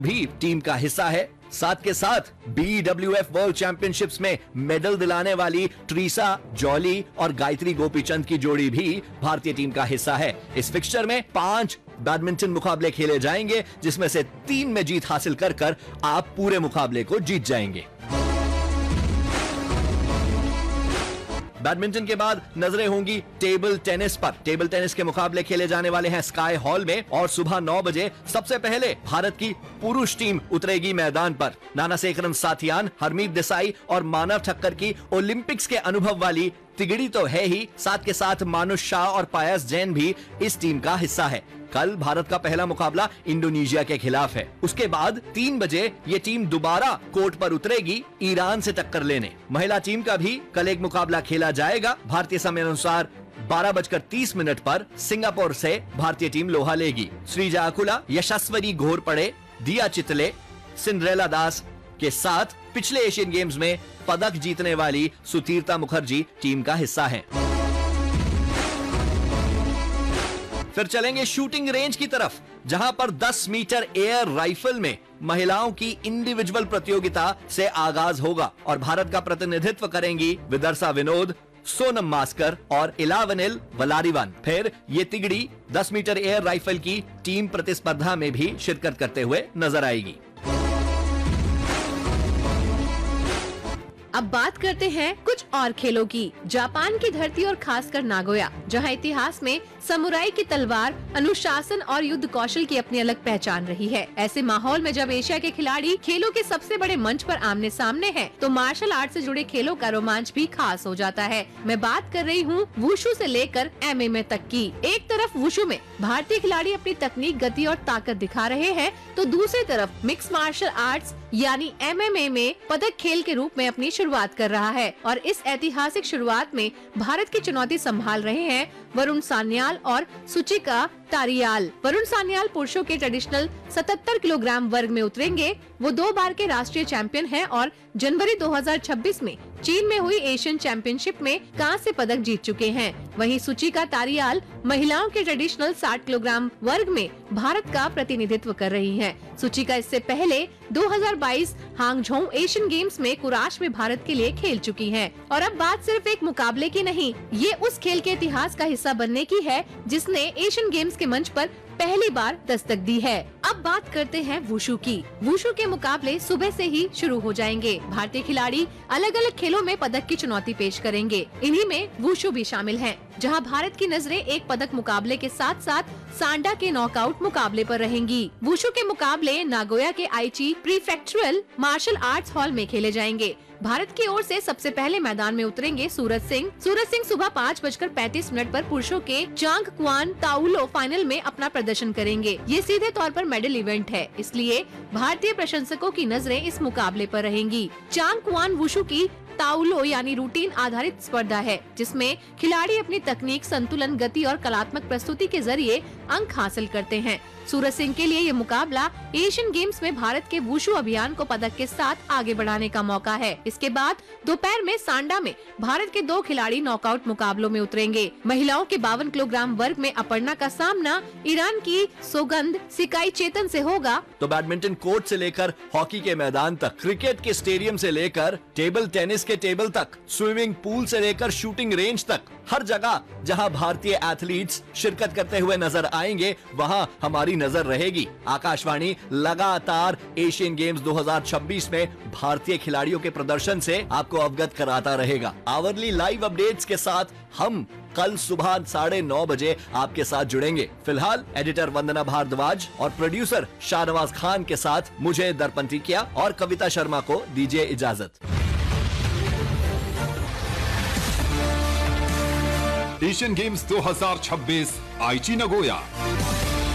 भी टीम का हिस्सा है। साथ के साथ BWF वर्ल्ड चैंपियनशिप्स में मेडल दिलाने वाली ट्रीसा जॉली और गायत्री गोपीचंद की जोड़ी भी भारतीय टीम का हिस्सा है। इस फिक्सचर में 5 बैडमिंटन मुकाबले खेले जाएंगे, जिसमें से 3 में जीत हासिल कर आप पूरे मुकाबले को जीत जाएंगे। बैडमिंटन के बाद नजरें होंगी टेबल टेनिस पर। टेबल टेनिस के मुकाबले खेले जाने वाले हैं स्काई हॉल में और सुबह 9 बजे सबसे पहले भारत की पुरुष टीम उतरेगी मैदान पर। नानासेकरन साथियान, हरमीत देसाई और मानव ठक्कर की ओलंपिक्स के अनुभव वाली तिगड़ी तो है ही, साथ के साथ मानुष शाह और पायस जैन भी इस टीम का हिस्सा है। कल भारत का पहला मुकाबला इंडोनेशिया के खिलाफ है। उसके बाद 3 बजे ये टीम दोबारा कोर्ट पर उतरेगी ईरान से टक्कर लेने। महिला टीम का भी कल एक मुकाबला खेला जाएगा। भारतीय समय अनुसार 12:30 पर सिंगापुर से भारतीय टीम लोहा लेगी। श्रीजा अकुला, यशस्वरी घोरपड़े, दिया चितले, सिंड्रेला दास के साथ पिछले एशियन गेम्स में पदक जीतने वाली सुतीर्था मुखर्जी टीम का हिस्सा है। फिर चलेंगे शूटिंग रेंज की तरफ, जहां पर 10 मीटर एयर राइफल में महिलाओं की इंडिविजुअल प्रतियोगिता से आगाज होगा और भारत का प्रतिनिधित्व करेंगी विदर्शा विनोद, सोनम मास्कर और इलावनिल वलारिवन। फिर ये तिगड़ी 10 मीटर एयर राइफल की टीम प्रतिस्पर्धा में भी शिरकत करते हुए नजर आएगी। अब बात करते हैं कुछ और खेलों की। जापान की धरती और खासकर नागोया, जहां इतिहास में समुराई की तलवार, अनुशासन और युद्ध कौशल की अपनी अलग पहचान रही है। ऐसे माहौल में जब एशिया के खिलाड़ी खेलों के सबसे बड़े मंच पर आमने सामने हैं, तो मार्शल आर्ट से जुड़े खेलों का रोमांच भी खास हो जाता है। मैं बात कर रही हूँ वुशु से लेकर MMA तक की। एक तरफ वुशु में भारतीय खिलाड़ी अपनी तकनीक, गति और ताकत दिखा रहे हैं, तो दूसरी तरफ मिक्स मार्शल आर्ट्स यानी MMA में पदक खेल के रूप में अपनी शुरुआत कर रहा है। और इस ऐतिहासिक शुरुआत में भारत की चुनौती संभाल रहे हैं वरुण सान्याल और सुचिका तारियाल। वरुण सान्याल पुरुषों के ट्रेडिशनल 77 किलोग्राम वर्ग में उतरेंगे। वो 2 बार के राष्ट्रीय चैंपियन हैं और जनवरी 2026 में चीन में हुई एशियन चैंपियनशिप में कांस्य पदक जीत चुके हैं। वहीं सुचिका तारियाल महिलाओं के ट्रेडिशनल 60 किलोग्राम वर्ग में भारत का प्रतिनिधित्व कर रही हैं। सुचिका इससे पहले 2022 हांगझोउ एशियन गेम्स में कुराश में भारत के लिए खेल चुकी हैं। और अब बात सिर्फ एक मुकाबले की नहीं, ये उस खेल के इतिहास का हिस्सा बनने की है जिसने एशियन गेम्स के मंच पर पहली बार दस्तक दी है। अब बात करते हैं वुशु की। वुशु के मुकाबले सुबह से ही शुरू हो जाएंगे। भारतीय खिलाड़ी अलग अलग खेलों में पदक की चुनौती पेश करेंगे। इन्हीं में वुशु भी शामिल हैं, जहां भारत की नजरें एक पदक मुकाबले के साथ साथ सांडा के नॉकआउट मुकाबले पर रहेंगी। वुशु के मुकाबले नागोया के आईची प्रीफेक्चुरल मार्शल आर्ट्स हॉल में खेले जाएंगे। भारत की ओर से सबसे पहले मैदान में उतरेंगे सूरज सिंह। सूरज सिंह सुबह 5:35 पर पुरुषों के चांग क्वान ताउलो फाइनल में अपना प्रदर्शन करेंगे। ये सीधे तौर पर मेडल इवेंट है, इसलिए भारतीय प्रशंसकों की नजरें इस मुकाबले पर रहेंगी। चांग क्वान वुशु की ताउलो यानी रूटीन आधारित स्पर्धा है, जिसमें खिलाड़ी अपनी तकनीक, संतुलन, गति और कलात्मक प्रस्तुति के जरिए अंक हासिल करते हैं। सूरज सिंह के लिए ये मुकाबला एशियन गेम्स में भारत के वुशु अभियान को पदक के साथ आगे बढ़ाने का मौका है। इसके बाद दोपहर में सांडा में भारत के 2 खिलाड़ी नॉकआउट मुकाबलों में उतरेंगे। महिलाओं के 52 किलोग्राम वर्ग में अपर्णा का सामना ईरान की सोगंद सिकाई चेतन से होगा। तो बैडमिंटन कोर्ट से लेकर हॉकी के मैदान तक, क्रिकेट के स्टेडियम से लेकर टेबल टेनिस के टेबल तक, स्विमिंग पूल से लेकर शूटिंग रेंज तक, हर जगह जहां भारतीय एथलीट्स शिरकत करते हुए नजर आएंगे, वहां हमारी नजर रहेगी। आकाशवाणी लगातार एशियन गेम्स 2026 में भारतीय खिलाड़ियों के प्रदर्शन से आपको अवगत कराता रहेगा। आवरली लाइव अपडेट्स के साथ हम कल सुबह 9:30 बजे आपके साथ जुड़ेंगे। फिलहाल एडिटर वंदना भारद्वाज और प्रोड्यूसर शाहनवाज खान के साथ मुझे दर्पण टिकिया और कविता शर्मा को दीजिए इजाजत। एशियन गेम्स 2026 आईची नागोया।